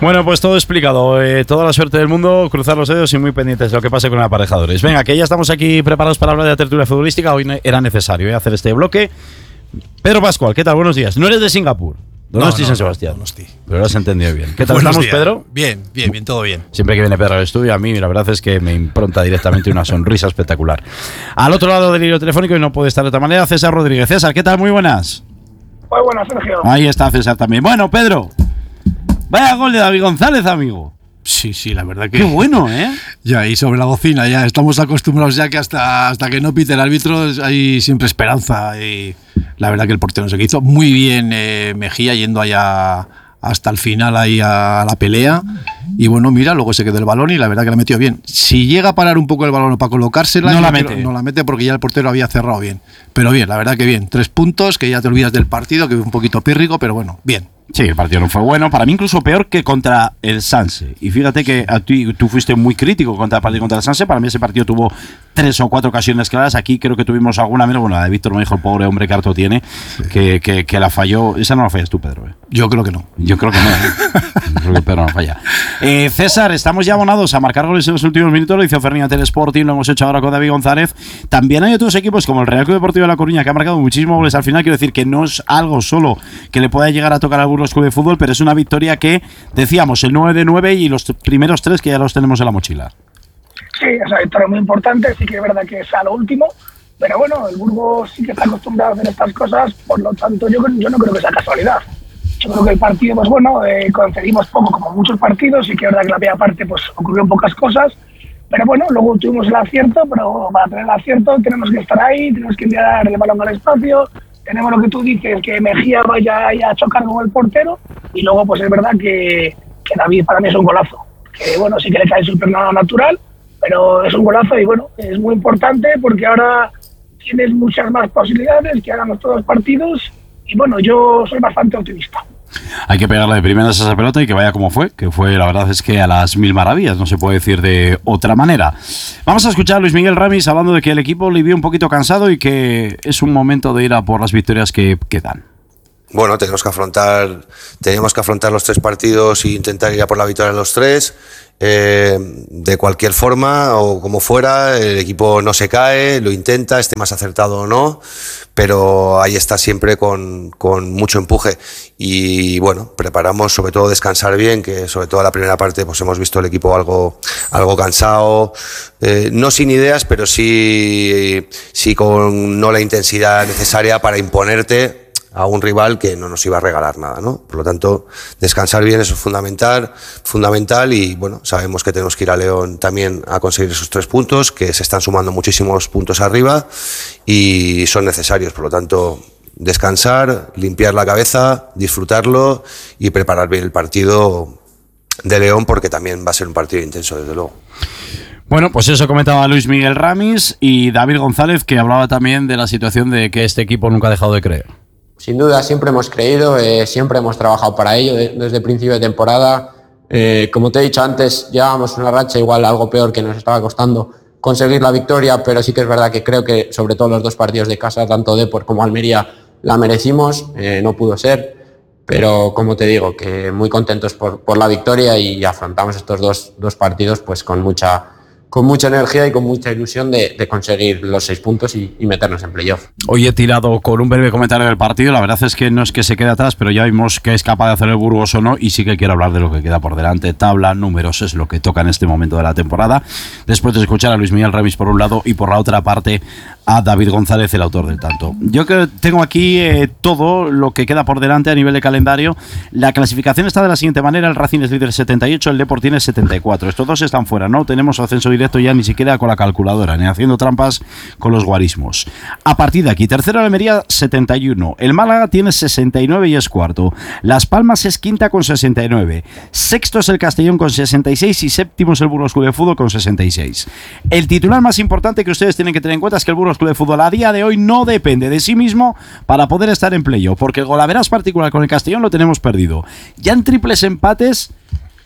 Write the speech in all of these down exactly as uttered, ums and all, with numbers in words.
Bueno, pues todo explicado. Eh, toda la suerte del mundo, cruzar los dedos y muy pendientes de lo que pase con los aparejadores. Venga, que ya estamos aquí preparados para hablar de la tertulia futbolística. Hoy era necesario eh, hacer este bloque. Pedro Pascual, ¿qué tal? Buenos días. No eres de Singapur. No, estoy en Sebastián. No, estoy. Pero lo has entendido bien. ¿Qué tal Buenos estamos, días. Pedro? Bien, bien, bien, todo bien. Siempre que viene Pedro al estudio, a mí la verdad es que me impronta directamente una sonrisa espectacular. Al otro lado del hilo telefónico, y no puede estar de otra manera, César Rodríguez. César, ¿qué tal? Muy buenas. Muy buenas, Sergio. Ahí está César también. Bueno, Pedro, vaya gol de David González, amigo. Sí, sí, la verdad que... Qué bueno, ¿eh? Ya, y sobre la bocina, ya estamos acostumbrados ya que hasta, hasta que no pite el árbitro hay siempre esperanza. Y la verdad que el portero se hizo muy bien, eh, Mejía, yendo allá hasta el final ahí a la pelea. Y bueno, mira, luego se quedó el balón y la verdad que la metió bien. Si llega a parar un poco el balón para colocársela, no la creo, mete. No la mete porque ya el portero había cerrado bien. Pero bien, la verdad que bien. Tres puntos, que ya te olvidas del partido, que es un poquito pírrico, pero bueno, bien. Sí, el partido no fue bueno. Para mí incluso peor que contra el Sanse. Y fíjate que a ti, tú fuiste muy crítico contra el partido contra el Sanse. Para mí ese partido tuvo tres o cuatro ocasiones claras. Aquí creo que tuvimos alguna menos. Bueno, la de Víctor me dijo, el pobre hombre que harto tiene, sí. que, que, que la falló. Esa no la fallas tú, Pedro. ¿eh? Yo creo que no. Yo creo que no. ¿eh? Yo creo que Pedro no falla. Eh, César, estamos ya abonados a marcar goles en los últimos minutos. Lo hizo Fernández Telesporting, lo hemos hecho ahora con David González. También hay otros equipos como el Real Club Deportivo de La Coruña que ha marcado muchísimos goles al final. Quiero decir que no es algo solo que le pueda llegar a tocar al Burgos Club de Fútbol, pero es una victoria que, decíamos, el nueve de nueve y los primeros tres que ya los tenemos en la mochila. Sí, es una victoria muy importante, sí que es verdad que es a lo último, pero bueno, el Burgos sí que está acostumbrado a hacer estas cosas, por lo tanto yo, yo no creo que sea casualidad. Yo creo que el partido, pues bueno, eh, concedimos poco como muchos partidos, y que es verdad que la primera parte pues ocurrieron pocas cosas, pero bueno, luego tuvimos el acierto, pero para tener el acierto tenemos que estar ahí, tenemos que enviar el balón al espacio, tenemos lo que tú dices, que Mejía vaya a chocar con el portero, y luego pues es verdad que, que David para mí es un golazo, que bueno, sí que le cae súper natural, pero es un golazo y bueno, es muy importante porque ahora tienes muchas más posibilidades que hagan todos los partidos, y bueno, yo soy bastante optimista. Hay que pegarle de primeras a esa pelota y que vaya como fue, que fue, la verdad es que a las mil maravillas, no se puede decir de otra manera. Vamos a escuchar a Luis Miguel Ramis hablando de que el equipo le vio un poquito cansado y que es un momento de ir a por las victorias que quedan. Bueno, tenemos que afrontar, tenemos que afrontar los tres partidos e intentar ir a por la victoria en los tres. Eh, de cualquier forma o como fuera, el equipo no se cae, lo intenta, esté más acertado o no, pero ahí está siempre con, con mucho empuje. Y bueno, preparamos sobre todo descansar bien, que sobre todo la primera parte pues hemos visto el equipo algo, algo cansado, eh, no sin ideas, pero sí, sí con no la intensidad necesaria para imponerte a un rival que no nos iba a regalar nada, ¿no? Por lo tanto, descansar bien, eso es fundamental, fundamental y bueno, sabemos que tenemos que ir a León también a conseguir esos tres puntos, que se están sumando muchísimos puntos arriba y son necesarios, por lo tanto, descansar, limpiar la cabeza, disfrutarlo y preparar bien el partido de León, porque también va a ser un partido intenso, desde luego. Bueno, pues eso comentaba Luis Miguel Ramis y David González, que hablaba también de la situación de que este equipo nunca ha dejado de creer. Sin duda, siempre hemos creído, eh, siempre hemos trabajado para ello de, desde el principio de temporada. Eh, como te he dicho antes, llevábamos una racha igual algo peor que nos estaba costando conseguir la victoria, pero sí que es verdad que creo que sobre todo los dos partidos de casa, tanto Depor como Almería, la merecimos, eh, no pudo ser, pero como te digo, que muy contentos por, por la victoria y afrontamos estos dos, dos partidos pues con mucha... con mucha energía y con mucha ilusión de, de conseguir los seis puntos y, y meternos en playoff. Hoy he tirado con un breve comentario del partido, la verdad es que no es que se quede atrás, pero ya vimos que es capaz de hacer el Burgos o no, y sí que quiero hablar de lo que queda por delante. Tabla, números, es lo que toca en este momento de la temporada, después de escuchar a Luis Miguel Ramis por un lado y por la otra parte a David González, el autor del tanto. Yo que tengo aquí eh, todo lo que queda por delante a nivel de calendario. La clasificación está de la siguiente manera: el Racing es líder setenta y ocho, el Depor tiene setenta y cuatro, estos dos están fuera, no tenemos ascenso directo ya ni siquiera con la calculadora, ni haciendo trampas con los guarismos. A partir de aquí, tercero el Almería setenta y uno, el Málaga tiene sesenta y nueve y es cuarto, Las Palmas es quinta con sesenta y nueve, sexto es el Castellón con sesenta y seis y séptimo es el Burgos Club de Fútbol con sesenta y seis. El titular más importante que ustedes tienen que tener en cuenta es que el Burgos Club de Fútbol a día de hoy no depende de sí mismo para poder estar en playoff, porque el golaveras particular con el Castellón lo tenemos perdido. Ya en triples empates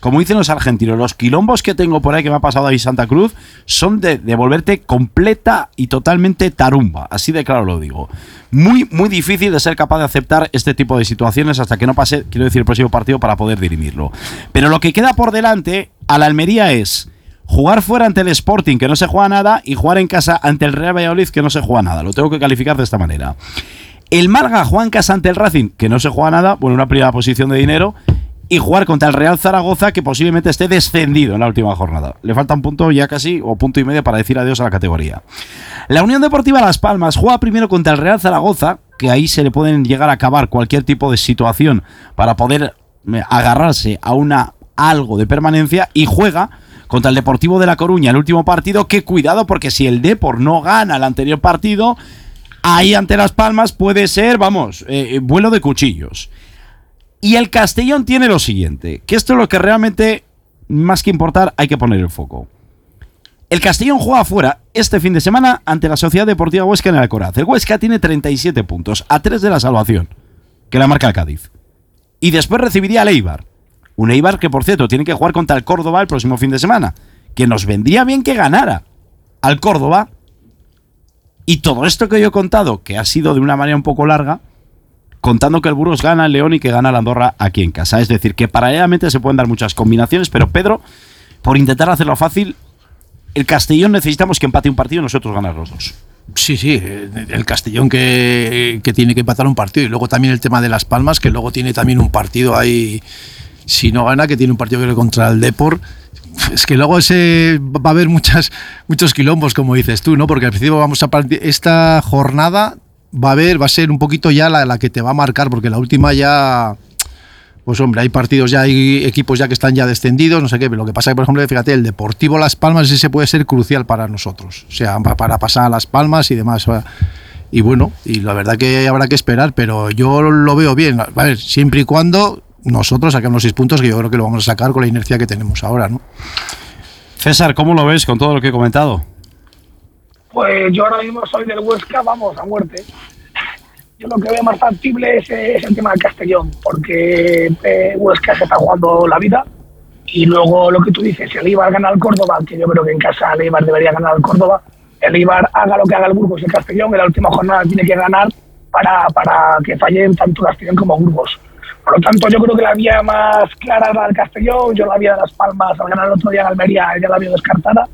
como dicen los argentinos, los quilombos que tengo por ahí que me ha pasado ahí Santa Cruz son de, de volverte completa y totalmente tarumba, así de claro lo digo. Muy, muy difícil de ser capaz de aceptar este tipo de situaciones hasta que no pase, quiero decir, el próximo partido para poder dirimirlo. Pero lo que queda por delante a la Almería es jugar fuera ante el Sporting, que no se juega nada, y jugar en casa ante el Real Valladolid, que no se juega nada. Lo tengo que calificar de esta manera. El Málaga juega en casa ante el Racing, que no se juega nada, bueno, una primera posición de dinero, y jugar contra el Real Zaragoza, que posiblemente esté descendido en la última jornada. Le falta un punto ya casi, o punto y medio, para decir adiós a la categoría. La Unión Deportiva Las Palmas juega primero contra el Real Zaragoza, que ahí se le pueden llegar a acabar cualquier tipo de situación para poder agarrarse a una algo de permanencia, y juega contra el Deportivo de La Coruña, el último partido, que cuidado, porque si el Depor no gana el anterior partido, ahí ante Las Palmas puede ser, vamos, eh, vuelo de cuchillos. Y el Castellón tiene lo siguiente, que esto es lo que realmente, más que importar, hay que poner el foco. El Castellón juega afuera este fin de semana ante la Sociedad Deportiva Huesca en el Alcoraz. El Huesca tiene treinta y siete puntos, a tres de la salvación, que la marca el Cádiz. Y después recibiría al Eibar. Un Eibar que, por cierto, tiene que jugar contra el Córdoba el próximo fin de semana. Que nos vendría bien que ganara al Córdoba. Y todo esto que yo he contado, que ha sido de una manera un poco larga, contando que el Burgos gana al León y que gana el Andorra aquí en casa. Es decir, que paralelamente se pueden dar muchas combinaciones, pero Pedro, por intentar hacerlo fácil, el Castellón necesitamos que empate un partido y nosotros ganar los dos. Sí, sí, el Castellón que, que tiene que empatar un partido, y luego también el tema de Las Palmas, que luego tiene también un partido ahí, si no gana, que tiene un partido contra el Depor. Es que luego ese va a haber muchas, muchos quilombos, como dices tú, ¿no? Porque al principio vamos a partir, esta jornada va a haber, va a ser un poquito ya la, la que te va a marcar, porque la última ya, pues hombre, hay partidos ya, hay equipos ya que están ya descendidos, no sé qué, pero lo que pasa es que, por ejemplo, fíjate, el Deportivo Las Palmas ese puede ser crucial para nosotros, o sea, para pasar a Las Palmas y demás. Y bueno, y la verdad que habrá que esperar, pero yo lo veo bien, a ver, siempre y cuando nosotros saquemos los seis puntos, que yo creo que lo vamos a sacar con la inercia que tenemos ahora, ¿no? César, ¿cómo lo ves con todo lo que he comentado? Pues yo ahora mismo soy del Huesca, vamos, a muerte. Yo lo que veo más factible es, es el tema del Castellón, porque eh, Huesca se está jugando la vida, y luego lo que tú dices, si el Eibar gana al Córdoba, que yo creo que en casa el Eibar debería ganar al Córdoba, el Eibar haga lo que haga el Burgos y el Castellón, en la última jornada tiene que ganar para, para que fallen tanto Castellón como Burgos. Por lo tanto, yo creo que la vía más clara es la del Castellón. Yo la vía de Las Palmas, al ganar el otro día en Almería, ya la veo descartada.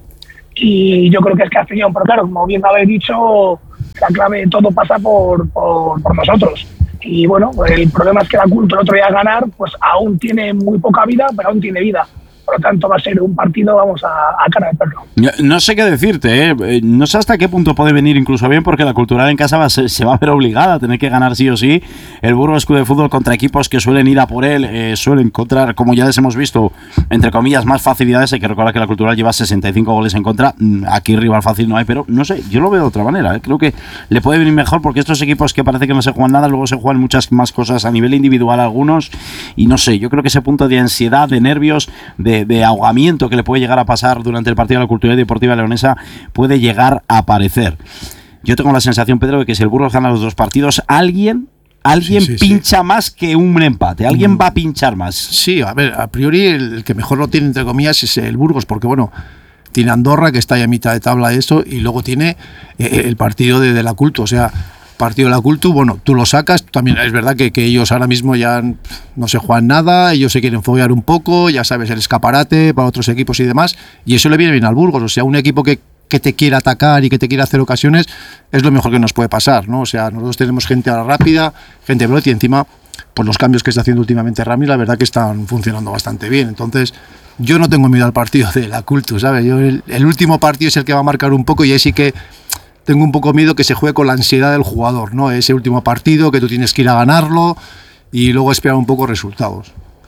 Y yo creo que es Castellón. Pero claro, como bien habéis dicho, la clave de todo pasa por, por, por nosotros. Y bueno, el problema es que la Culto el otro día a ganar, pues aún tiene muy poca vida, pero aún tiene vida. Por lo tanto, va a ser un partido, vamos, a, a cara de perro. No sé qué decirte, ¿eh? No sé hasta qué punto puede venir incluso bien, porque la Cultural en casa va a ser, se va a ver obligada a tener que ganar sí o sí. El Burgos Club de Fútbol contra equipos que suelen ir a por él, eh, suelen encontrar, como ya les hemos visto, entre comillas, más facilidades. Hay que recordar que la Cultural lleva sesenta y cinco goles en contra. Aquí rival fácil no hay, pero no sé, yo lo veo de otra manera, ¿eh? Creo que le puede venir mejor, porque estos equipos que parece que no se juegan nada, luego se juegan muchas más cosas a nivel individual algunos, y no sé, yo creo que ese punto de ansiedad, de nervios, de, de ahogamiento que le puede llegar a pasar durante el partido de la Cultural Deportiva Leonesa puede llegar a aparecer. Yo tengo la sensación, Pedro, de que si el Burgos gana los dos partidos, alguien alguien sí, sí, pincha sí. más que un empate, alguien mm. va a pinchar más. Sí, a ver, a priori el que mejor lo tiene, entre comillas, es el Burgos, porque bueno, tiene Andorra, que está ahí a mitad de tabla de eso, y luego tiene eh, el partido de, de la Culto, o sea, partido de la Cultu, bueno, tú lo sacas, también es verdad que, que ellos ahora mismo ya no se juegan nada, ellos se quieren foguear un poco, ya sabes, el escaparate para otros equipos y demás, y eso le viene bien al Burgos, o sea, un equipo que, que te quiera atacar y que te quiera hacer ocasiones, es lo mejor que nos puede pasar, ¿no? O sea, nosotros tenemos gente ahora rápida, gente veloz, y encima, pues los cambios que está haciendo últimamente Rami, la verdad que están funcionando bastante bien, entonces yo no tengo miedo al partido de la Cultu, ¿sabes? Yo, el, el último partido es el que va a marcar un poco, y ahí sí que tengo un poco miedo que se juegue con la ansiedad del jugador, ¿no? Ese último partido que tú tienes que ir a ganarlo y luego esperar un poco resultados.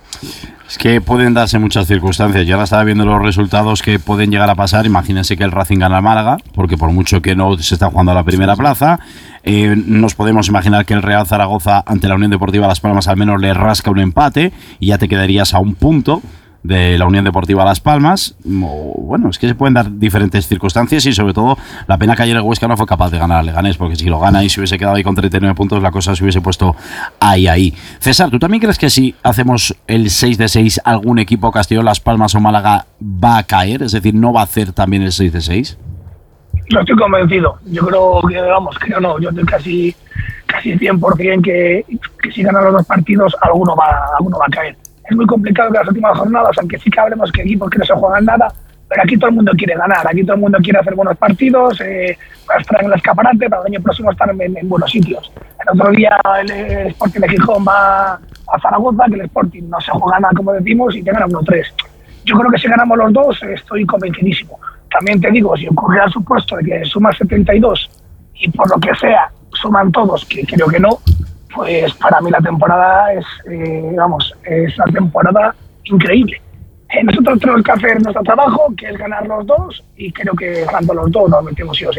Es que pueden darse muchas circunstancias. Yo ahora estaba viendo los resultados que pueden llegar a pasar. Imagínense que el Racing gana al Málaga, porque por mucho que no se está jugando a la primera plaza, eh, nos podemos imaginar que el Real Zaragoza ante la Unión Deportiva Las Palmas al menos le rasca un empate y ya te quedarías a un punto de la Unión Deportiva Las Palmas. Bueno, es que se pueden dar diferentes circunstancias y sobre todo la pena que ayer el Huesca no fue capaz de ganar al Leganés, porque si lo gana y se hubiese quedado ahí con treinta y nueve puntos, la cosa se hubiese puesto ahí, ahí. César, ¿tú también crees que si hacemos el seis de seis, algún equipo, Castellón, Las Palmas o Málaga, va a caer? Es decir, ¿no va a hacer también el seis de seis? No estoy convencido. Yo creo que, vamos, creo no, yo estoy casi, casi cien por ciento que, que si ganan los dos partidos, alguno va, alguno va a caer. Es muy complicado que las últimas jornadas, aunque sí que hablemos que equipos que no se juegan nada, pero aquí todo el mundo quiere ganar, aquí todo el mundo quiere hacer buenos partidos, eh, para estar en el escaparate, para el año próximo estar en, en buenos sitios. El otro día el, el Sporting de Gijón va a Zaragoza, que el Sporting no se juega nada, como decimos, y te gana uno tres. Yo creo que si ganamos los dos, estoy convencidísimo. También te digo, si ocurre el supuesto de que suman setenta y dos y por lo que sea suman todos, que creo que no, pues para mí la temporada es, eh, vamos, es una temporada increíble. Eh, nosotros tenemos que hacer nuestro trabajo, que es ganar los dos, y creo que ganando los dos nos metemos sí o sí.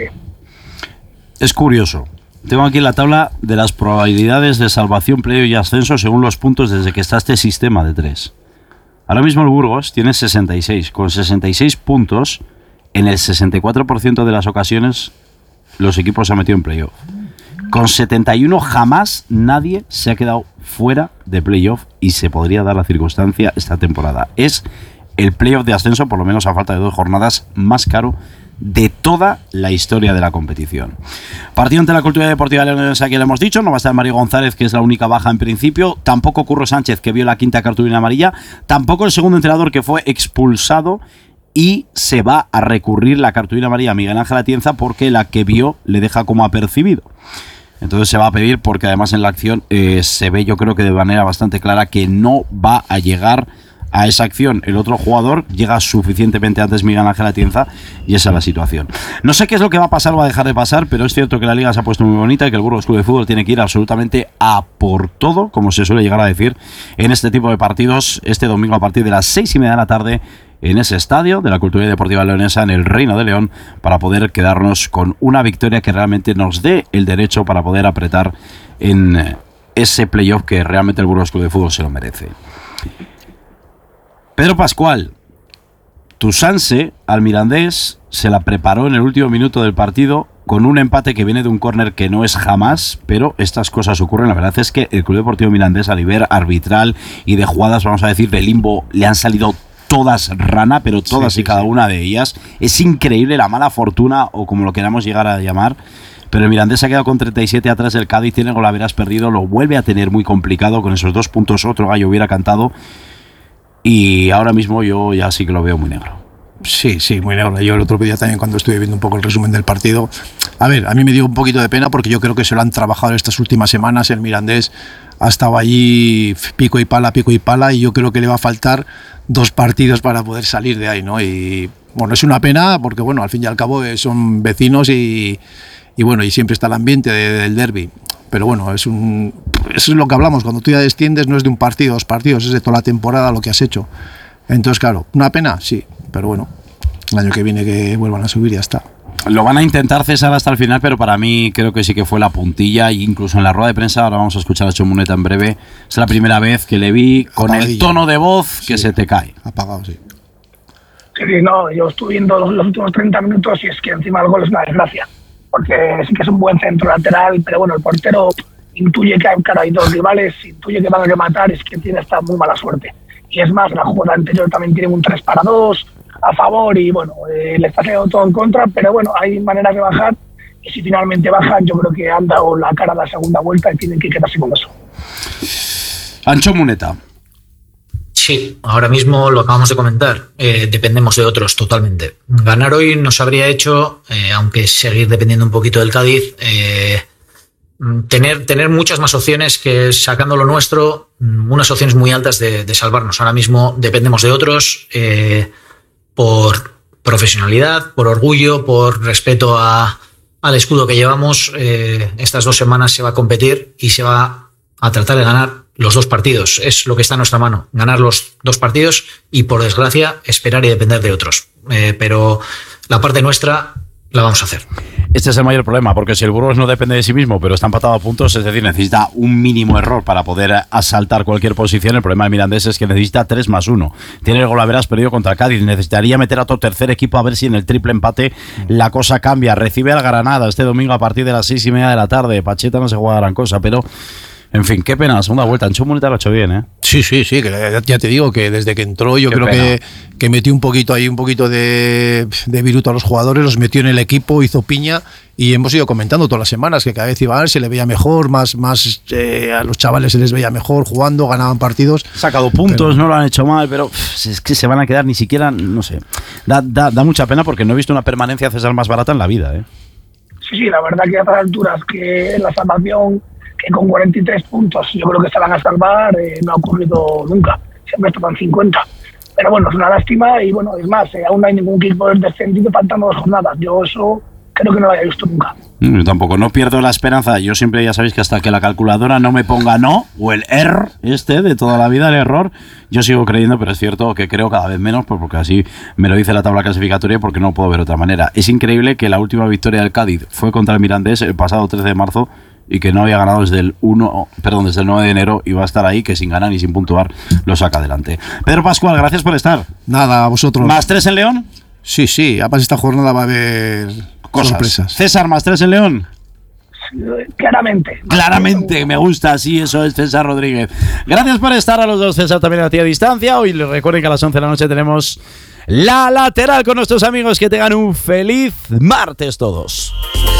Es curioso. Tengo aquí la tabla de las probabilidades de salvación, playoff y ascenso según los puntos desde que está este sistema de tres. Ahora mismo el Burgos tiene sesenta y seis. Con sesenta y seis puntos, en el sesenta y cuatro por ciento de las ocasiones los equipos se han metido en playoff. Con setenta y uno jamás nadie se ha quedado fuera de playoff y se podría dar la circunstancia esta temporada. Es el playoff de ascenso, por lo menos a falta de dos jornadas, más caro de toda la historia de la competición. Partido ante la Cultural Deportiva Leonesa, que le hemos dicho, no va a estar Mario González, que es la única baja en principio, tampoco Curro Sánchez, que vio la quinta cartulina amarilla, tampoco el segundo entrenador, que fue expulsado, y se va a recurrir la cartulina amarilla a Miguel Ángel Atienza porque la que vio le deja como apercibido. Entonces se va a pedir, porque además en la acción eh, se ve, yo creo que de manera bastante clara, que no va a llegar a esa acción el otro jugador, llega suficientemente antes Miguel Ángel Atienza, y esa es la situación. No sé qué es lo que va a pasar o va a dejar de pasar, pero es cierto que la liga se ha puesto muy bonita y que el Burgos Club de Fútbol tiene que ir absolutamente a por todo, como se suele llegar a decir en este tipo de partidos, este domingo a partir de las seis y media de la tarde, en ese estadio de la Cultural Deportiva Leonesa, en el Reino de León, para poder quedarnos con una victoria que realmente nos dé el derecho para poder apretar en ese playoff que realmente el Burgos Club de Fútbol se lo merece. Pedro Pascual, tu Sanse al Mirandés se la preparó en el último minuto del partido con un empate que viene de un córner que no es jamás, pero estas cosas ocurren. La verdad es que el Club Deportivo Mirandés, a nivel arbitral y de jugadas, vamos a decir, de limbo, le han salido todas rana, pero todas sí, sí, y cada sí. una de ellas. Es increíble la mala fortuna, o como lo queramos llegar a llamar, pero el Mirandés se ha quedado con treinta y siete atrás del Cádiz, tiene golaveras perdido, lo vuelve a tener muy complicado. Con esos dos puntos otro gallo hubiera cantado, y ahora mismo yo ya sí que lo veo muy negro. Sí, sí, muy negro. Yo el otro día también, cuando estuve viendo un poco el resumen del partido, a ver, a mí me dio un poquito de pena porque yo creo que se lo han trabajado estas últimas semanas. El Mirandés ha estado allí pico y pala, pico y pala, y yo creo que le va a faltar dos partidos para poder salir de ahí, ¿no? Y bueno, es una pena porque, bueno, al fin y al cabo son vecinos y, y bueno, y siempre está el ambiente de, del derbi. Pero bueno, es un, eso es lo que hablamos, cuando tú ya desciendes no es de un partido, dos partidos, es de toda la temporada lo que has hecho. Entonces, claro, una pena, sí, pero bueno, el año que viene que vuelvan a subir y ya está. Lo van a intentar, César, hasta el final, pero para mí creo que sí que fue la puntilla, e incluso en la rueda de prensa, ahora vamos a escuchar a Chomuneta en breve, es la primera vez que le vi con el tono de voz que sí, se te cae. Apagado, sí. Sí, no, yo estuve viendo los, los últimos treinta minutos y es que encima el gol es una desgracia, porque sí que es un buen centro lateral, pero bueno, el portero intuye que hay, claro, hay dos rivales, intuye que van a rematar, es que tiene esta muy mala suerte. Y es más, la jugada anterior también tiene un tres para dos a favor y bueno, eh, le está quedando todo en contra, pero bueno, hay maneras de bajar, y si finalmente bajan, yo creo que han dado la cara a la segunda vuelta y tienen que quedarse con eso. Ancho Muneta. Sí, ahora mismo lo acabamos de comentar, eh, dependemos de otros totalmente. Ganar hoy nos habría hecho, eh, aunque seguir dependiendo un poquito del Cádiz, eh, tener, tener muchas más opciones que, sacando lo nuestro, unas opciones muy altas de, de salvarnos. Ahora mismo dependemos de otros, eh, por profesionalidad, por orgullo, por respeto a, al escudo que llevamos. Eh, estas dos semanas se va a competir y se va a tratar de ganar los dos partidos. Es lo que está en nuestra mano, ganar los dos partidos y, por desgracia, esperar y depender de otros. Eh, pero la parte nuestra la vamos a hacer. Este es el mayor problema, porque si el Burgos no depende de sí mismo, pero está empatado a puntos, es decir, necesita un mínimo error para poder asaltar cualquier posición. El problema del Mirandés es que necesita tres más uno. Tiene el golaveras perdido contra Cádiz. Necesitaría meter a otro tercer equipo a ver si en el triple empate la cosa cambia. Recibe al Granada este domingo a partir de las seis y media de la tarde. Pacheta no se juega gran cosa, pero... En fin, qué pena, la segunda vuelta. Ancho Muneta lo ha hecho bien, ¿eh? Sí, sí, sí, que ya te digo que desde que entró yo Qué creo pena. que, que metió un poquito ahí, un poquito de, de viruto a los jugadores, los metió en el equipo, hizo piña y hemos ido comentando todas las semanas que cada vez iba a ver, se le veía mejor, más, más eh, a los chavales se les veía mejor jugando, ganaban partidos. Ha sacado puntos, pero... no lo han hecho mal, pero pff, es que se van a quedar ni siquiera, no sé. Da, da, da mucha pena porque no he visto una permanencia César más barata en la vida, ¿eh? Sí, sí, la verdad que a estas alturas que la salvación, que con cuarenta y tres puntos yo creo que se van a salvar, eh, no ha ocurrido nunca, siempre tocan cincuenta. Pero bueno, es una lástima y bueno, es más, eh, aún no hay ningún equipo descendido, faltan dos jornadas. Yo eso creo que no lo había visto nunca. Yo tampoco, no pierdo la esperanza. Yo siempre, ya sabéis que hasta que la calculadora no me ponga no, o el error este de toda la vida, el error, yo sigo creyendo, pero es cierto que creo cada vez menos, pues porque así me lo dice la tabla clasificatoria, porque no puedo ver otra manera. Es increíble que la última victoria del Cádiz fue contra el Mirandés el pasado trece de marzo y que no había ganado desde el uno, perdón, desde el nueve de enero y va a estar ahí, que sin ganar y sin puntuar lo saca adelante. Pedro Pascual, gracias por estar. Nada, a vosotros. ¿Más tres en León? Sí, sí, además esta jornada va a haber cosas. Sorpresas. César, ¿más tres en León? Claramente. Claramente, me gusta, sí, eso es César Rodríguez. Gracias por estar a los dos, César, también a ti a distancia. Hoy les recuerden que a las once de la noche tenemos La Lateral con nuestros amigos. Que tengan un feliz martes todos.